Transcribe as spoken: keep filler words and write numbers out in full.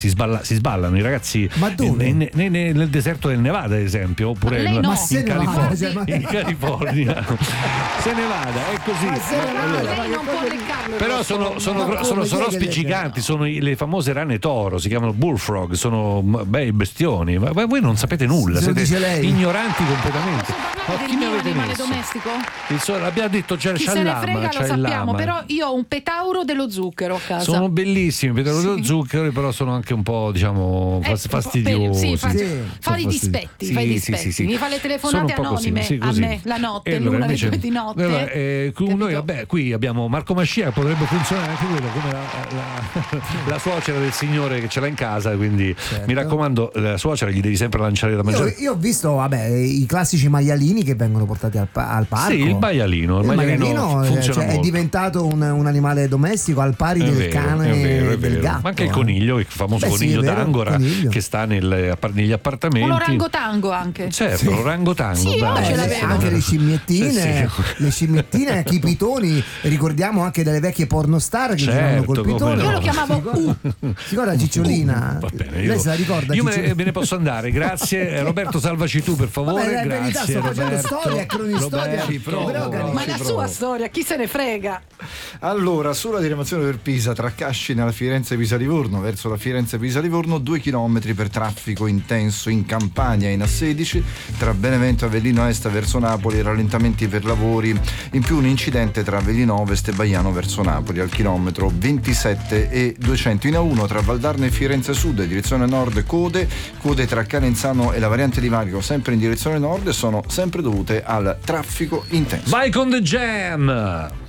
Si, sballa, si sballano i ragazzi. Ma dove? Ne, ne, ne, nel deserto del Nevada, ad esempio, oppure in, no. in, California, cioè, ma... in California. Se ne vada, è così. Ma se ne vada, lei ma non che può cosa- leccarlo. Però sono, sono, Ma sono, come, sono chi è che rospi le- giganti, sono i- le famose rane toro, si chiamano bullfrog, sono bei bestioni, ma ma voi non sapete nulla, Se lo siete dice lei. ignoranti completamente. Posso parlare Ma del chi mi mio avete animale messo? domestico? Il so- l'abbiamo detto, c'è, Chi c'è se il ne lama, frega c'è lo il sappiamo, lama. però io ho un petauro dello zucchero a casa. Sono bellissimi, Pedro Sì. zucchero, però sono anche un po', diciamo, Eh, fas- un po' fastidiosi. per- sì, fa- Sì, fa sono i fastidiosi. dispetti, Sì, fa i sì, dispetti. sì, sì. Mi fa le telefonate Sono un po' così, anonime sì, a così. me la notte, E allora, l'una, le invece- due di notte. allora, eh, qui- Capito? noi vabbè, qui abbiamo Marco Mascia, potrebbe funzionare anche quello come la, la, la suocera del signore che ce l'ha in casa, quindi Certo. mi raccomando, la suocera gli devi sempre lanciare da mangiare. Io, io ho visto, vabbè, i classici maialini che vengono portati al, pa- al parco. Sì, il maialino, il Il maialino maialino, eh, funziona cioè, è molto. diventato un, un animale domestico al pari È del vero, cane è vero, è e del vero. gatto. Ma anche il eh. coniglio, il famoso Beh, sì, coniglio è vero, d'Angora coniglio. che sta nel- negli appartamenti. Un orangotango anche. Certo, Sì. l'orangotango. Sì, bello. io ce Eh, l'avevo. anche le scimmiettine, Sì, sì. le scimmiettine, anche i pitoni, ricordiamo anche delle vecchie pornostar che Certo, giravano col come pitone. no. Io lo chiamavo U. Si ricorda Cicciolina? Va bene, Lei io, se la ricorda? io me, Cicciolina? me ne posso andare, grazie. Roberto, salvaci tu per favore. Vabbè, è verità, grazie. sto facendo Roberto. storia, cronistoria. Roberto, Ci provo. provo. Però, Ma la sua storia, chi se ne frega? Allora, sulla diramazione per Pisa, tra Cascina e la Firenze-Pisa-Livorno, verso la Firenze-Pisa-Livorno, due chilometri per traffico intenso in Campania in A sedici, tra Benevento e Avellino Est verso Napoli, rallentamenti per lavori, in più un incidente tra Avellino Ovest e Baiano verso Napoli, al chilometro ventisette e duecento. In A uno tra Valdarno e Firenze Sud, direzione nord, code, code tra Canenzano e la variante di Marico, sempre in direzione nord, e sono sempre dovute al traffico intenso. Vai con The Jam!